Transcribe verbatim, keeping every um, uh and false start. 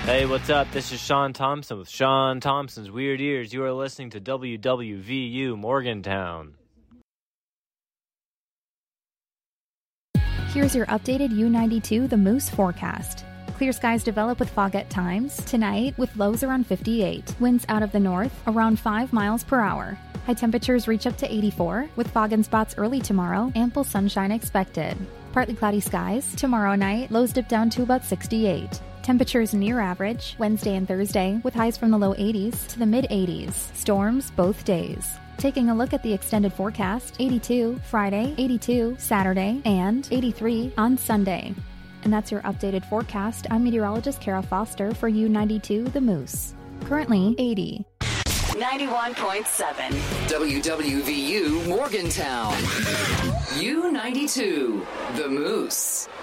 Hey, what's up? This is Sean Thompson with Sean Thompson's Weird Ears. You are listening to W W V U Morgantown. Here's your updated U ninety-two The Moose forecast. Clear skies develop with fog at times. Tonight, with lows around fifty-eight. Winds out of the north, around five miles per hour. High temperatures reach up to eighty-four, with fog in spots early tomorrow. Ample sunshine expected. Partly cloudy skies. Tomorrow night, lows dip down to about sixty-eight. Temperatures near average Wednesday and Thursday, with highs from the low eighties to the mid-eighties. Storms both days. Taking a look at the extended forecast, eighty-two Friday, eighty-two Saturday, and eighty-three on Sunday. And that's your updated forecast. I'm meteorologist Kara Foster for U ninety-two The Moose. Currently eighty. ninety-one point seven W W V U Morgantown. U ninety-two The Moose.